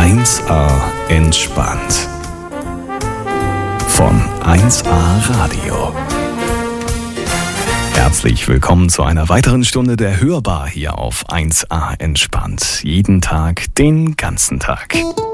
1A entspannt. Von 1A Radio. Herzlich willkommen zu einer weiteren Stunde der Hörbar hier auf 1A entspannt. Jeden Tag, den ganzen Tag.